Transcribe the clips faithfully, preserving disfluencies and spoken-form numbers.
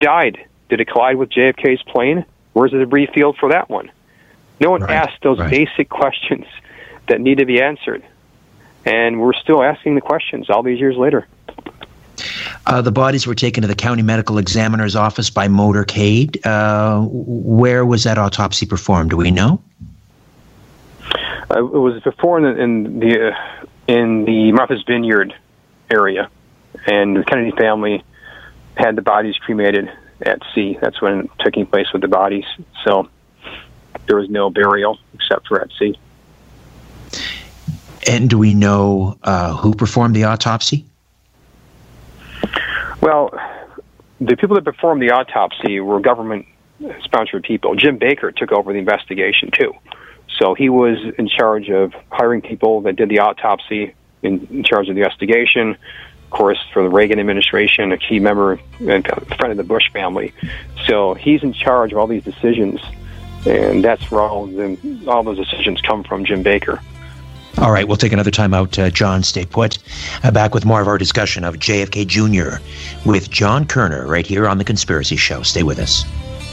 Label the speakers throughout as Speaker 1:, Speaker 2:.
Speaker 1: died? Did it collide with J F K's plane? Where's the debris field for that one? No one
Speaker 2: right,
Speaker 1: asked those
Speaker 2: right.
Speaker 1: basic questions that need to be answered. And we're still asking the questions all these years later.
Speaker 2: Uh, the bodies were taken to the county medical examiner's office by motorcade. Uh, where was that autopsy performed? Do we know?
Speaker 1: Uh, it was performed in the uh, in the Martha's Vineyard area, and the Kennedy family had the bodies cremated at sea. That's when it took place with the bodies. So there was no burial except for at sea.
Speaker 2: And do we know uh, who performed the autopsy?
Speaker 1: Well, the people that performed the autopsy were government-sponsored people. Jim Baker took over the investigation, too. So he was in charge of hiring people that did the autopsy, in, in charge of the investigation. Of course, for the Reagan administration, a key member and friend of the Bush family. So he's in charge of all these decisions, and that's where all, the, all those decisions come from, Jim Baker.
Speaker 2: All right, we'll take another time out. Uh, John, stay put. Uh, back with more of our discussion of J F K Junior with John Kerner right here on The Conspiracy Show. Stay with us.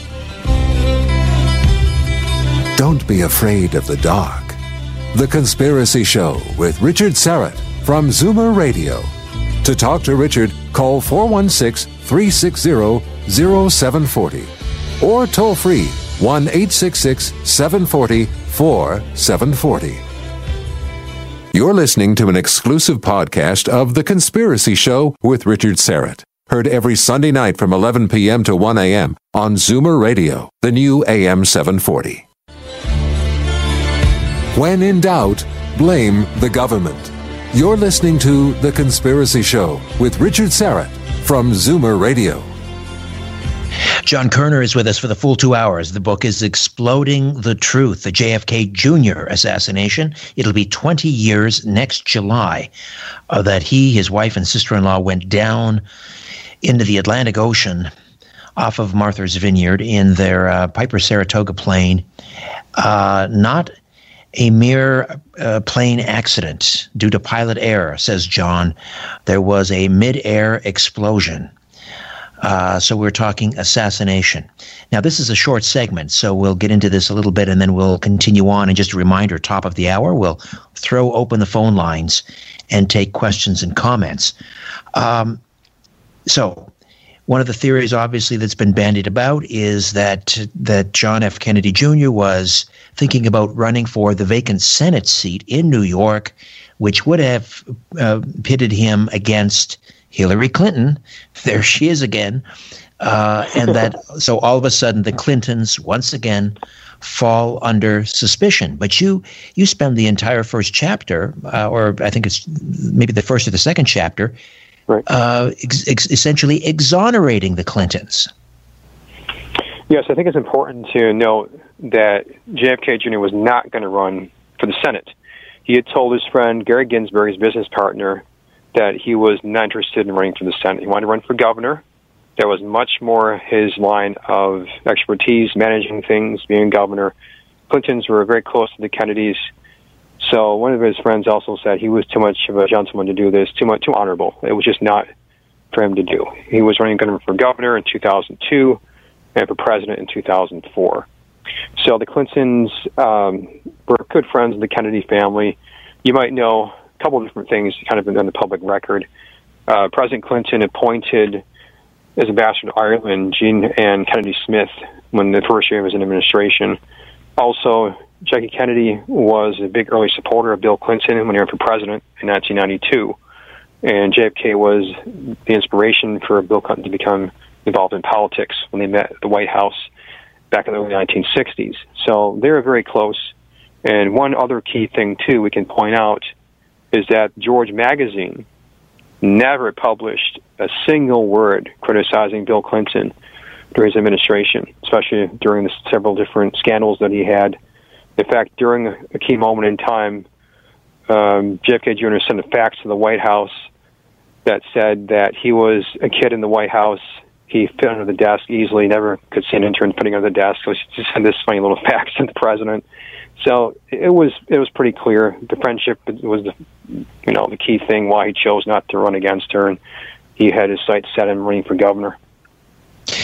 Speaker 3: Don't be afraid of the dark. The Conspiracy Show with Richard Syrett from Zoomer Radio. To talk to Richard, call four one six, three six zero, zero seven four zero or toll free one eight six six, seven four zero, four seven four zero. You're listening to an exclusive podcast of The Conspiracy Show with Richard Syrett. Heard every Sunday night from eleven p.m. to one a.m. on Zoomer Radio, the new A M seven forty. When in doubt, blame the government. You're listening to The Conspiracy Show with Richard Syrett from Zoomer Radio.
Speaker 2: John Kerner is with us for the full two hours. The book is Exploding the Truth, the J F K Junior assassination. It'll be twenty years next July uh, that he, his wife, and sister-in-law went down into the Atlantic Ocean off of Martha's Vineyard in their uh, Piper Saratoga plane. Uh, not a mere uh, plane accident due to pilot error, says John. There was a mid-air explosion. Uh, so we're talking assassination. Now, this is a short segment, so we'll get into this a little bit, and then we'll continue on. And just a reminder, top of the hour, we'll throw open the phone lines and take questions and comments. Um, so one of the theories, obviously, that's been bandied about is that that John F. Kennedy Junior was thinking about running for the vacant Senate seat in New York, which would have uh, pitted him against Hillary Clinton. There she is again. Uh, and that, so all of a sudden the Clintons once again fall under suspicion. But you, you spend the entire first chapter, uh, or I think it's maybe the first or the second chapter,
Speaker 1: right.
Speaker 2: uh, ex- ex- essentially exonerating the Clintons.
Speaker 1: Yes, I think it's important to note that J F K Junior was not going to run for the Senate. He had told his friend Gary Ginsberg, his business partner, that he was not interested in running for the Senate. He wanted to run for governor. That was much more his line of expertise, managing things, being governor. Clintons were very close to the Kennedys. So one of his friends also said he was too much of a gentleman to do this, too much, too honorable. It was just not for him to do. He was running for governor in two thousand two and for president in two thousand four. So the Clintons um, were good friends of the Kennedy family. You might know a couple of different things kind of on the public record. Uh, President Clinton appointed as ambassador to Ireland Jean Ann Kennedy Smith when the first year of his administration. Also, Jackie Kennedy was a big early supporter of Bill Clinton when he ran for president in nineteen ninety-two. And J F K was the inspiration for Bill Clinton to become involved in politics when they met at the White House back in the early nineteen sixties. So they were very close. And one other key thing, too, we can point out is that George Magazine never published a single word criticizing Bill Clinton during his administration, especially during the several different scandals that he had. In fact, during a key moment in time, um, J F K Junior sent a fax to the White House that said that he was a kid in the White House. He fit under the desk easily, never could see an intern putting under the desk. So he just sent this funny little fax to the president. So it was it was pretty clear. The friendship was the you know the key thing why he chose not to run against her, and he had his sights set on running for governor.